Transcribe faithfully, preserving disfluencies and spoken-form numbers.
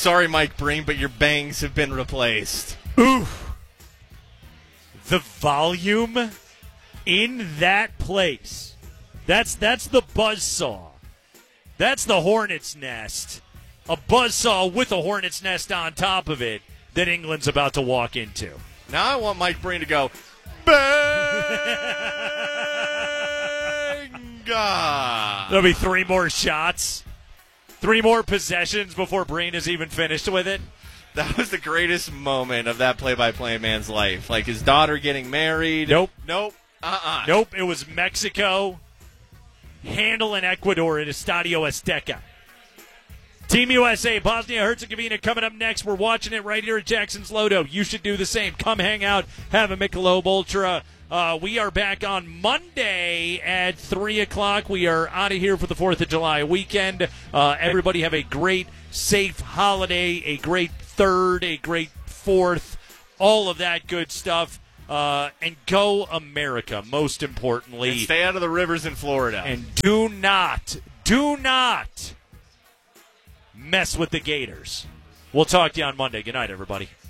sorry, Mike Breen, but your bangs have been replaced. Ooh. The volume in that place. That's that's the buzzsaw. That's the hornet's nest. A buzzsaw with a hornet's nest on top of it that England's about to walk into. Now I want Mike Breen to go, bang! There'll be three more shots, three more possessions before Breen is even finished with it. That was the greatest moment of that play-by-play man's life. Like his daughter getting married. Nope. Nope. Uh-uh. Nope. It was Mexico handling Ecuador at Estadio Azteca. Team U S A, Bosnia-Herzegovina coming up next. We're watching it right here at Jackson's Lodo. You should do the same. Come hang out, have a Michelob Ultra. Uh, we are back on Monday at three o'clock. We are out of here for the fourth of July weekend. Uh, everybody have a great, safe holiday, a great third, a great fourth, all of that good stuff. Uh, and go America, most importantly. And stay out of the rivers in Florida. And do not, do not mess with the Gators. We'll talk to you on Monday. Good night, everybody.